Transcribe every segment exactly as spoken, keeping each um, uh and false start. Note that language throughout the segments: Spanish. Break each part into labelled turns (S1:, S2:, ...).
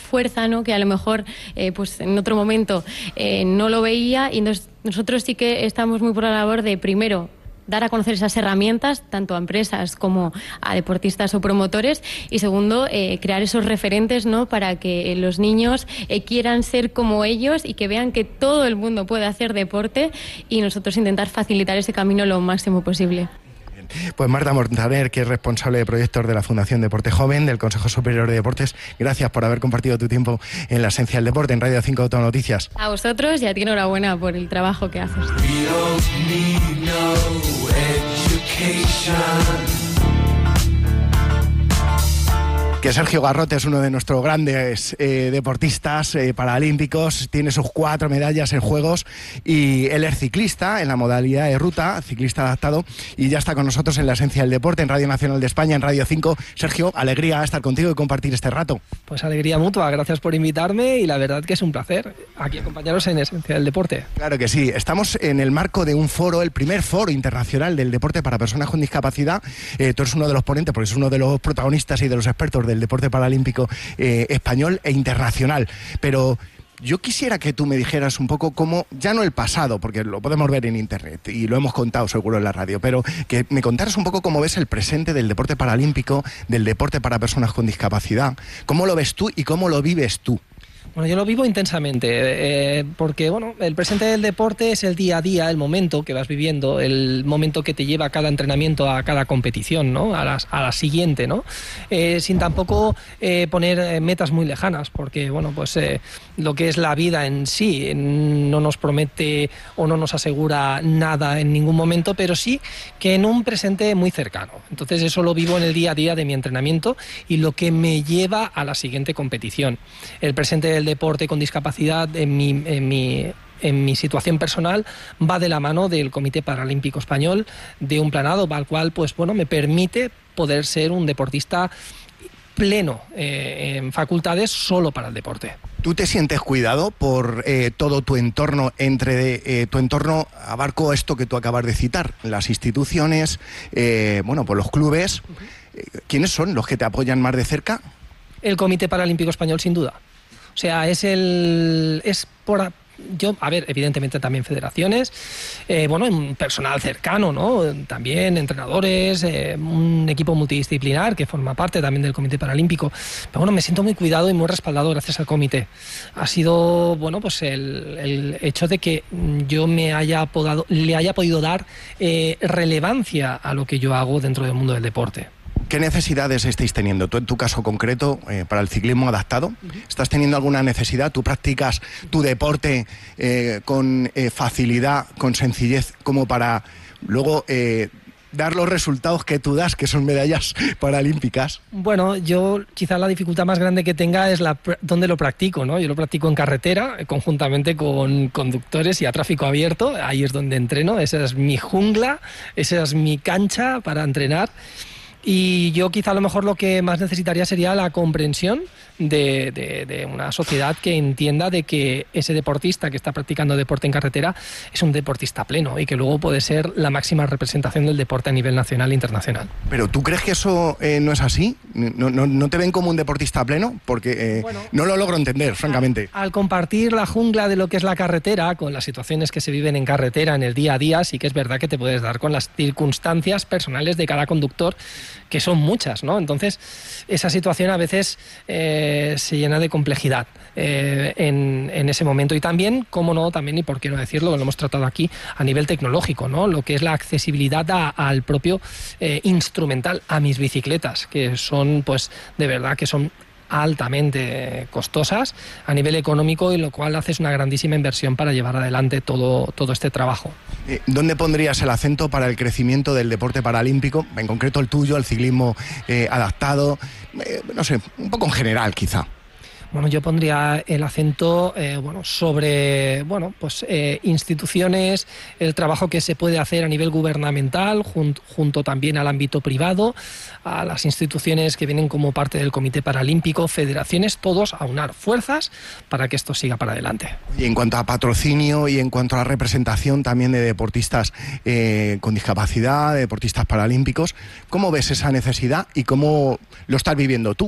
S1: fuerza, ¿no?, que a lo mejor eh, pues en otro momento eh, no lo veía, y nos, nosotros sí que estamos muy por la labor de, primero, dar a conocer esas herramientas tanto a empresas como a deportistas o promotores, y segundo, eh, crear esos referentes, ¿no?, para que los niños eh, quieran ser como ellos y que vean que todo el mundo puede hacer deporte, y nosotros intentar facilitar ese camino lo máximo posible.
S2: Pues Marta Montaner, que es responsable de proyectos de la Fundación Deporte Joven, del Consejo Superior de Deportes, gracias por haber compartido tu tiempo en La Esencia del Deporte, en Radio cinco Autonoticias.
S1: A vosotros, y a ti enhorabuena por el trabajo que haces.
S2: Que Sergio Garrote es uno de nuestros grandes eh, deportistas eh, paralímpicos, tiene sus cuatro medallas en Juegos, y él es ciclista en la modalidad de ruta, ciclista adaptado, y ya está con nosotros en La Esencia del Deporte, en Radio Nacional de España, en Radio cinco. Sergio, alegría estar contigo y compartir este rato.
S3: Pues alegría mutua, gracias por invitarme, y la verdad que es un placer aquí acompañaros en Esencia del Deporte.
S2: Claro que sí, estamos en el marco de un foro, el primer foro internacional del deporte para personas con discapacidad. Eh, tú eres uno de los ponentes, porque eres uno de los protagonistas y de los expertos del deporte paralímpico eh, español e internacional, pero yo quisiera que tú me dijeras un poco cómo, ya no el pasado, porque lo podemos ver en internet y lo hemos contado seguro en la radio, pero que me contaras un poco cómo ves el presente del deporte paralímpico, del deporte para personas con discapacidad, cómo lo ves tú y cómo lo vives tú.
S3: Bueno, yo lo vivo intensamente, eh, porque bueno, el presente del deporte es el día a día, el momento que vas viviendo, el momento que te lleva a cada entrenamiento, a cada competición, ¿no?, a la, a la siguiente, ¿no? Eh, sin tampoco eh, poner metas muy lejanas, porque bueno, pues eh, lo que es la vida en sí no nos promete o no nos asegura nada en ningún momento, pero sí que en un presente muy cercano. Entonces eso lo vivo en el día a día de mi entrenamiento y lo que me lleva a la siguiente competición. El presente del deporte con discapacidad en mi, en mi, en mi situación personal va de la mano del Comité Paralímpico Español, de un planado al cual pues bueno, me permite poder ser un deportista pleno eh, en facultades solo para el deporte.
S2: ¿Tú te sientes cuidado por eh, todo tu entorno? Entre eh, tu entorno abarco esto que tú acabas de citar, las instituciones, eh, bueno, pues los clubes. Eh, ¿Quiénes son los que te apoyan más de cerca?
S3: El Comité Paralímpico Español, sin duda. O sea, es el... es por... Yo, a ver, evidentemente también federaciones, eh, bueno, un personal cercano, ¿no? También entrenadores, eh, un equipo multidisciplinar que forma parte también del Comité Paralímpico. Pero bueno, me siento muy cuidado y muy respaldado gracias al comité. Ha sido, bueno, pues el, el hecho de que yo me haya podado, le haya podido dar eh, relevancia a lo que yo hago dentro del mundo del deporte.
S2: ¿Qué necesidades estáis teniendo? Tú, en tu caso concreto, eh, para el ciclismo adaptado, ¿estás teniendo alguna necesidad? ¿Tú practicas tu deporte eh, con eh, facilidad, con sencillez, como para luego eh, dar los resultados que tú das, que son medallas paralímpicas?
S3: Bueno, yo quizá la dificultad más grande que tenga es la dónde lo practico, ¿no? Yo lo practico en carretera, conjuntamente con conductores y a tráfico abierto. Ahí es donde entreno, esa es mi jungla, esa es mi cancha para entrenar. Y yo quizá a lo mejor lo que más necesitaría sería la comprensión de, de, de una sociedad que entienda de que ese deportista que está practicando deporte en carretera es un deportista pleno y que luego puede ser la máxima representación del deporte a nivel nacional e internacional.
S2: ¿Pero tú crees que eso eh, no es así? ¿No, no, ¿No te ven como un deportista pleno? Porque eh, bueno, no lo logro entender, francamente.
S3: Al, al compartir la jungla de lo que es la carretera con las situaciones que se viven en carretera en el día a día, sí que es verdad que te puedes dar con las circunstancias personales de cada conductor, que son muchas, ¿no? Entonces, esa situación a veces eh, se llena de complejidad eh, en, en ese momento. Y también, cómo no, también, y por qué no decirlo, lo hemos tratado aquí a nivel tecnológico, ¿no? Lo que es la accesibilidad a, al propio eh, instrumental, a mis bicicletas, que son, pues, de verdad que son altamente costosas a nivel económico, y lo cual hace una grandísima inversión para llevar adelante todo, todo este trabajo.
S2: ¿Dónde pondrías el acento para el crecimiento del deporte paralímpico, en concreto el tuyo, el ciclismo eh, adaptado, eh, no sé, un poco en general quizá?
S3: Bueno, yo pondría el acento eh, bueno, sobre bueno, pues, eh, instituciones, el trabajo que se puede hacer a nivel gubernamental, junto, junto también al ámbito privado, a las instituciones que vienen como parte del Comité Paralímpico, federaciones, todos aunar fuerzas para que esto siga para adelante.
S2: Y en cuanto a patrocinio y en cuanto a la representación también de deportistas eh, con discapacidad, de deportistas paralímpicos, ¿cómo ves esa necesidad y cómo lo estás viviendo tú?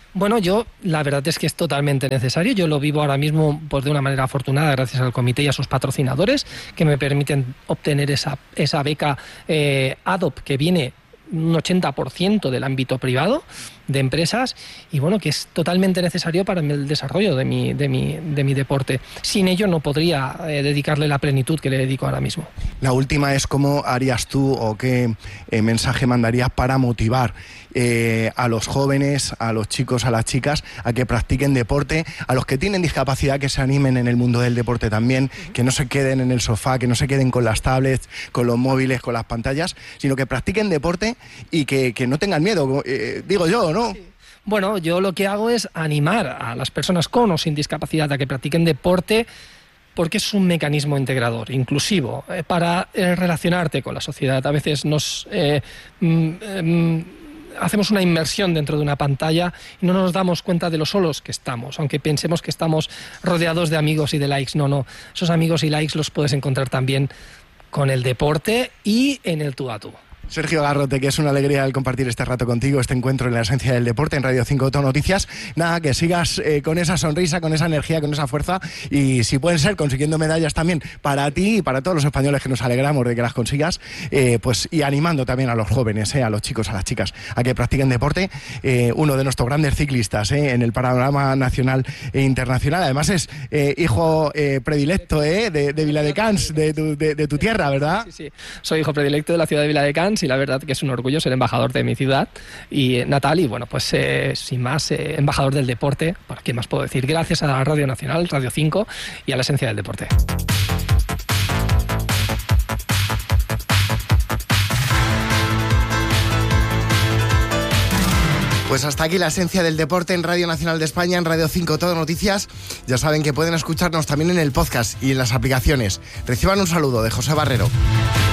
S3: Bueno, yo la verdad es que es totalmente necesario. Yo lo vivo ahora mismo pues, de una manera afortunada gracias al comité y a sus patrocinadores que me permiten obtener esa, esa beca eh, A D O P que viene un ochenta por ciento del ámbito privado de empresas y bueno, que es totalmente necesario para el desarrollo de mi, de mi, de mi deporte. Sin ello no podría eh, dedicarle la plenitud que le dedico ahora mismo.
S2: La última es cómo harías tú o qué eh, mensaje mandarías para motivar eh, a los jóvenes, a los chicos, a las chicas a que practiquen deporte, a los que tienen discapacidad que se animen en el mundo del deporte también, que no se queden en el sofá, que no se queden con las tablets, con los móviles, con las pantallas, sino que practiquen deporte y que, que no tengan miedo, eh, digo yo, ¿no?
S3: Sí. Bueno, yo lo que hago es animar a las personas con o sin discapacidad a que practiquen deporte porque es un mecanismo integrador, inclusivo, eh, para eh, relacionarte con la sociedad. A veces nos eh, mm, eh, hacemos una inmersión dentro de una pantalla y no nos damos cuenta de lo solos que estamos, aunque pensemos que estamos rodeados de amigos y de likes. No, no, esos amigos y likes los puedes encontrar también con el deporte y en el tú a tú.
S2: Sergio Garrote, que es una alegría el compartir este rato contigo, este encuentro en la esencia del deporte en Radio cinco Todo Noticias. Nada, que sigas eh, con esa sonrisa, con esa energía, con esa fuerza y si pueden ser consiguiendo medallas también para ti y para todos los españoles que nos alegramos de que las consigas, eh, pues y animando también a los jóvenes, eh, a los chicos, a las chicas, a que practiquen deporte. Eh, uno de nuestros grandes ciclistas eh, en el panorama nacional e internacional. Además es eh, hijo eh, predilecto eh, de, de Viladecans, de tu, de, de tu tierra, ¿verdad?
S3: Sí, sí, soy hijo predilecto de la ciudad de Viladecans y la verdad que es un orgullo ser embajador de mi ciudad y eh, natal y bueno, pues eh, sin más, eh, embajador del deporte, ¿por qué más puedo decir? Gracias a la Radio Nacional, Radio cinco y a la esencia del deporte.
S2: Pues hasta aquí la esencia del deporte en Radio Nacional de España, en Radio cinco Todo Noticias. Ya saben que pueden escucharnos también en el podcast y en las aplicaciones. Reciban un saludo de José Barrero.